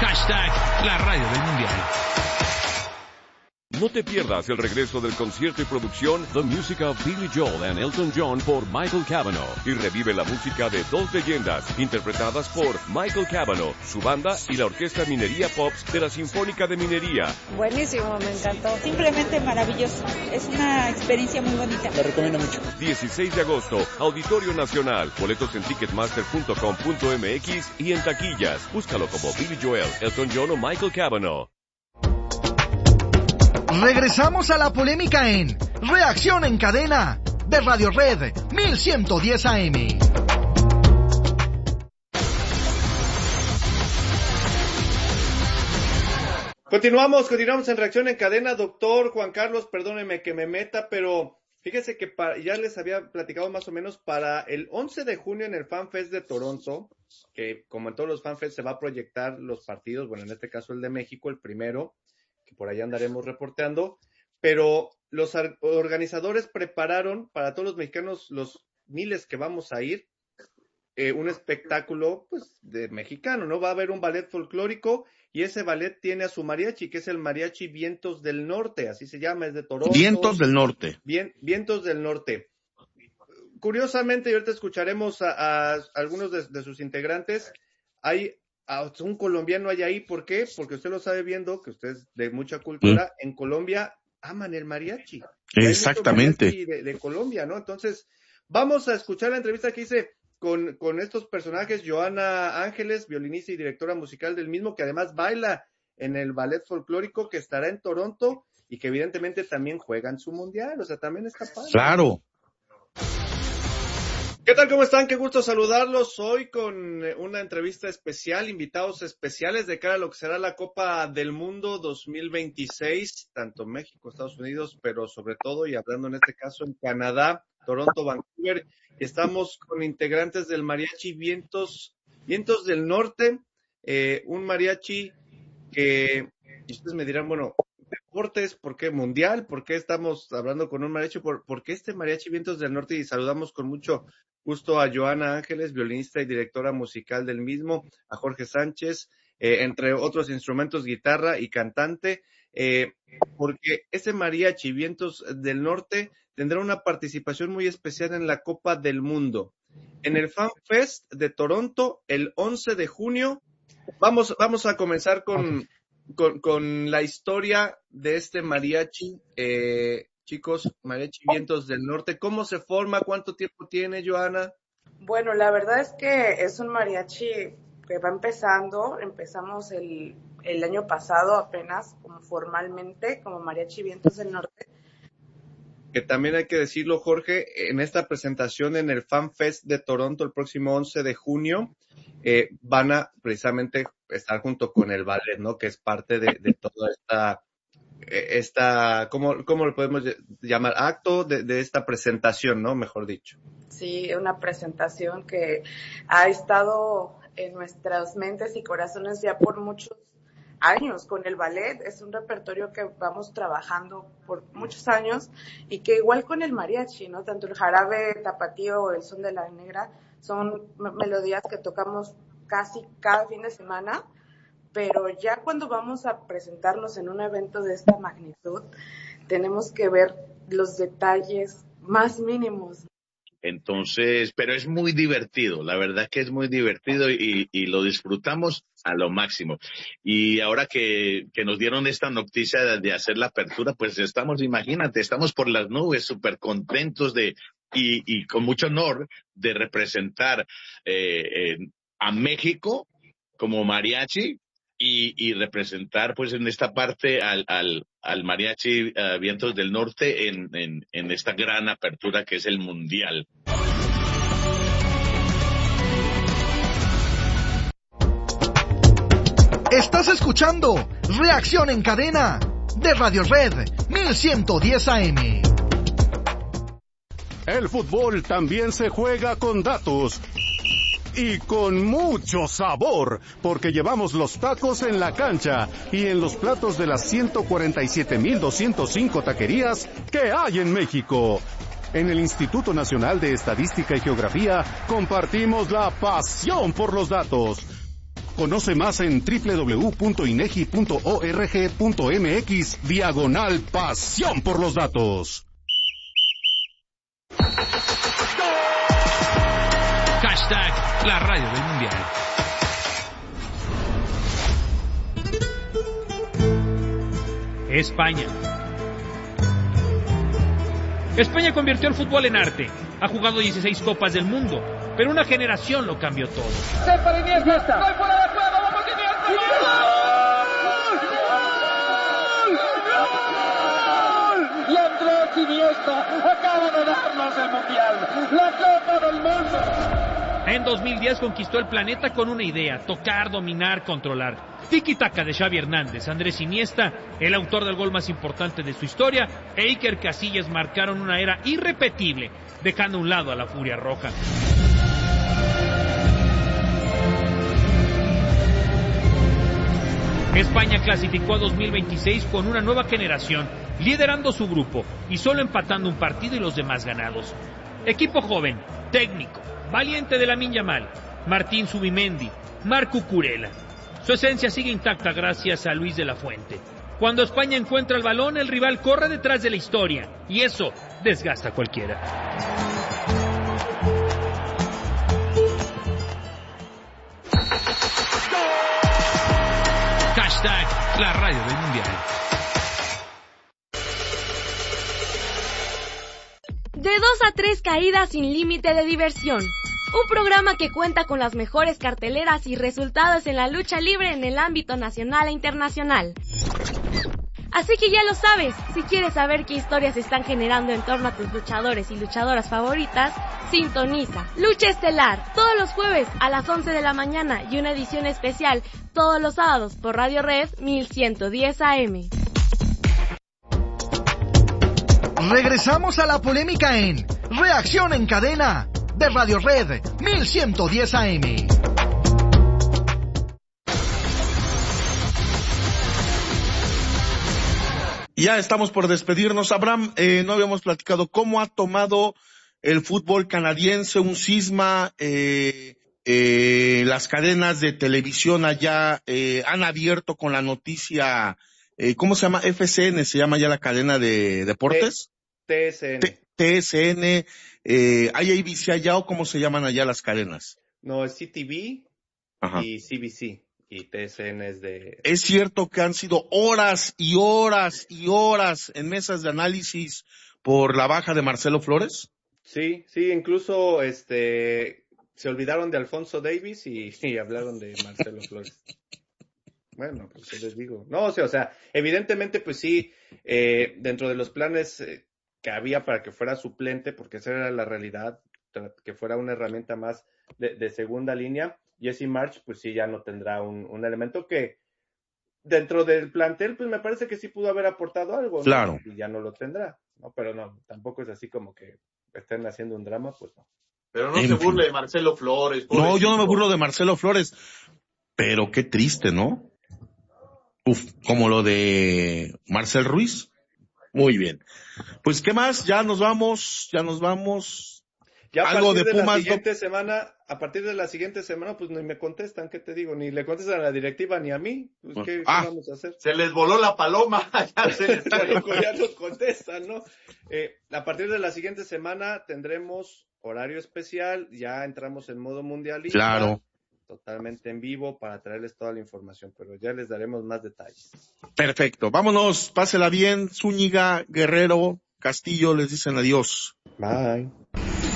La radio del mundial. No te pierdas el regreso del concierto y producción The Music of Billy Joel and Elton John por Michael Cavanaugh y revive la música de dos leyendas interpretadas por Michael Cavanaugh, su banda y la Orquesta Minería Pops de la Sinfónica de Minería. Buenísimo, me encantó. Simplemente maravilloso. Es una experiencia muy bonita. Lo recomiendo mucho. 16 de agosto, Auditorio Nacional. Boletos en ticketmaster.com.mx y en taquillas. Búscalo como Billy Joel, Elton John o Michael Cavanaugh. Regresamos a la polémica en Reacción en Cadena de Radio Red 1110 AM. Continuamos en Reacción en Cadena. Doctor Juan Carlos, perdóneme que me meta, pero fíjese que ya les había platicado más o menos para el 11 de junio en el FanFest de Toronto, que como en todos los FanFest se va a proyectar los partidos, bueno, en este caso el de México, el primero, que por allá andaremos reporteando, pero los organizadores prepararon para todos los mexicanos, los miles que vamos a ir, un espectáculo pues de mexicano, ¿no? Va a haber un ballet folclórico y ese ballet tiene a su mariachi, que es el Mariachi Vientos del Norte, así se llama, es de Toronto. Vientos del Norte. Vientos del Norte. Curiosamente, y ahorita escucharemos a algunos de sus integrantes, hay un colombiano hay ahí. ¿Por qué? Porque usted lo sabe viendo, que usted es de mucha cultura, en Colombia aman el mariachi. Exactamente. Hay mucho mariachi de Colombia, ¿no? Entonces, vamos a escuchar la entrevista que hice con estos personajes, Joana Ángeles, violinista y directora musical del mismo, que además baila en el ballet folclórico que estará en Toronto y que evidentemente también juega en su mundial, o sea, también está padre. Claro. ¿Qué tal? ¿Cómo están? Qué gusto saludarlos hoy con una entrevista especial, invitados especiales de cara a lo que será la Copa del Mundo 2026, tanto México, Estados Unidos, pero sobre todo, y hablando en este caso en Canadá, Toronto, Vancouver, y estamos con integrantes del Mariachi Vientos del Norte, un mariachi que, y ustedes me dirán, bueno, deportes, ¿por qué mundial? ¿Por qué estamos hablando con un mariachi? ¿Por qué este Mariachi Vientos del Norte? Y saludamos con mucho gusto a Joana Ángeles, violinista y directora musical del mismo, a Jorge Sánchez, entre otros instrumentos, guitarra y cantante, porque ese Mariachi Vientos del Norte tendrá una participación muy especial en la Copa del Mundo. En el FanFest de Toronto, el 11 de junio, vamos a comenzar con la historia de este mariachi, chicos, Mariachi Vientos del Norte. ¿Cómo se forma? ¿Cuánto tiempo tiene, Joana? Bueno, la verdad es que es un mariachi que va empezando. Empezamos el año pasado apenas, como formalmente, como Mariachi Vientos del Norte. Que también hay que decirlo, Jorge, en esta presentación en el FanFest de Toronto el próximo 11 de junio, van a precisamente estar junto con el ballet, ¿no? Que es parte de toda esta ¿cómo lo podemos llamar? Acto de esta presentación, ¿no? Mejor dicho. Sí, una presentación que ha estado en nuestras mentes y corazones ya por muchos años con el ballet. Es un repertorio que vamos trabajando por muchos años y que igual con el mariachi, ¿no? Tanto el jarabe tapatío o el son de la negra son melodías que tocamos casi cada fin de semana, pero ya cuando vamos a presentarnos en un evento de esta magnitud, tenemos que ver los detalles más mínimos. Entonces, pero es muy divertido, la verdad es que es muy divertido y lo disfrutamos a lo máximo. Y ahora que nos dieron esta noticia de hacer la apertura, pues imagínate, estamos por las nubes, súper contentos y con mucho honor de representar a México como mariachi y representar pues en esta parte al Mariachi Vientos del Norte en esta gran apertura que es el Mundial. Estás escuchando Reacción en Cadena de Radio Red 1110 AM. El fútbol también se juega con datos. Y con mucho sabor, porque llevamos los tacos en la cancha y en los platos de las 147,205 taquerías que hay en México. En el Instituto Nacional de Estadística y Geografía compartimos la pasión por los datos. Conoce más en www.inegi.org.mx/pasión por los datos. Hashtag la radio del mundial. España. España convirtió el fútbol en arte. Ha jugado 16 Copas del Mundo, pero una generación lo cambió todo. Y Andrés Iniesta acaba de darnos el mundial, la Copa del Mundo. En 2010 conquistó el planeta con una idea: tocar, dominar, controlar. Tiki-taka de Xavi Hernández, Andrés Iniesta, el autor del gol más importante de su historia, e Iker Casillas marcaron una era irrepetible, dejando a un lado a la Furia Roja. España clasificó a 2026 con una nueva generación, liderando su grupo y solo empatando un partido y los demás ganados. Equipo joven, técnico, valiente de Lamine Yamal, Martín Zubimendi, Marc Cucurella. Su esencia sigue intacta gracias a Luis de la Fuente. Cuando España encuentra el balón, el rival corre detrás de la historia, y eso desgasta a cualquiera. Hashtag la radio del mundial. De 2 a 3 caídas sin límite de diversión. Un programa que cuenta con las mejores carteleras y resultados en la lucha libre en el ámbito nacional e internacional. Así que ya lo sabes, si quieres saber qué historias se están generando en torno a tus luchadores y luchadoras favoritas, sintoniza Lucha Estelar todos los jueves a las 11 de la mañana y una edición especial todos los sábados por Radio Red 1110 AM. Regresamos a la polémica en Reacción en Cadena de Radio Red 1110 AM. Ya estamos por despedirnos. Abraham, no habíamos platicado cómo ha tomado el fútbol canadiense un cisma. Las cadenas de televisión allá han abierto con la noticia. ¿Cómo se llama? FCN, se llama ya la cadena de deportes. TSN. TSN. ¿Hay ABC allá o cómo se llaman allá las cadenas? No, es CTV. Ajá. Y CBC. Y TSN es de... Es cierto que han sido horas y horas y horas en mesas de análisis por la baja de Marcelo Flores. Sí, incluso se olvidaron de Alfonso Davis y hablaron de Marcelo Flores. Bueno, pues yo les digo. No, o sea, evidentemente pues sí, dentro de los planes que había para que fuera suplente, porque esa era la realidad, que fuera una herramienta más de segunda línea, Jesse Marsch pues sí ya no tendrá un elemento que dentro del plantel pues me parece que sí pudo haber aportado algo, ¿no? Claro. Y ya no lo tendrá, ¿no? Pero no, tampoco es así como que estén haciendo un drama, pues no. Pero no se burle de Marcelo Flores. No, yo no me burlo de Marcelo Flores, pero qué triste, ¿no? Como lo de Marcel Ruiz. Muy bien. Pues, ¿qué más? Ya nos vamos. Ya algo de Pumas. A partir de la siguiente semana, pues ni me contestan, ¿qué te digo? Ni le contestan a la directiva ni a mí. Pues, ¿qué vamos a hacer? Se les voló la paloma. Ya nos contestan, ¿no? A partir de la siguiente semana tendremos horario especial, ya entramos en modo mundialista. Claro. Totalmente en vivo para traerles toda la información, pero ya les daremos más detalles. Perfecto. Vámonos, pásela bien. Zúñiga, Guerrero, Castillo, les dicen adiós. Bye.